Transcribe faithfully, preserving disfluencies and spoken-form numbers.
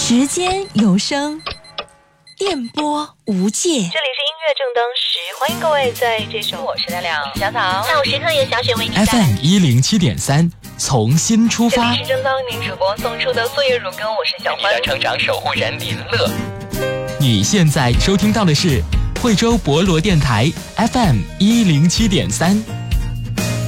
时间有声，电波无界。这里是音乐正当时，欢迎各位在这首我是大亮小草下午时刻也小雪为您带来 F M 一零七点三，从新出发。 这里是正当您主播送出的岁月如歌，我是小欢。 你的成长守护人林乐。 你现在收听到的是惠州博罗电台 F M 一零七点三。